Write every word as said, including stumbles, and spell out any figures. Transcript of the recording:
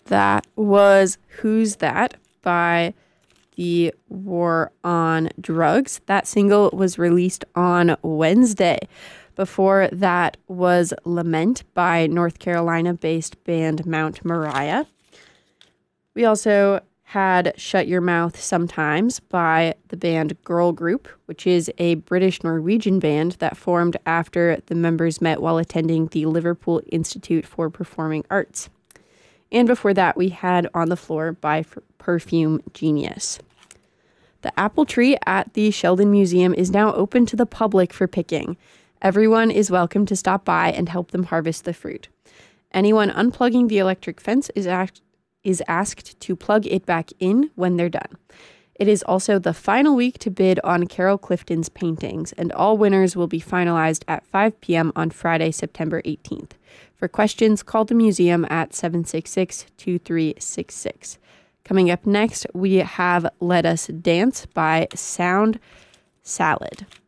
That was Who's That by the War on Drugs. That single was released on Wednesday. Before that was Lament by North Carolina-based band Mount Moriah. We also had Shut Your Mouth Sometimes by the band Girl Group, which is a British-Norwegian band that formed after the members met while attending the Liverpool Institute for Performing Arts. And before that, we had On the Floor by F- Perfume Genius. The apple tree at the Sheldon Museum is now open to the public for picking. Everyone is welcome to stop by and help them harvest the fruit. Anyone unplugging the electric fence is asked is asked to plug it back in when they're done. It is also the final week to bid on Carol Clifton's paintings, and all winners will be finalized at five p.m. on Friday, September eighteenth. For questions, call the museum at seven six six, two three six six. Coming up next, we have Let Us Dance by Sound Salad.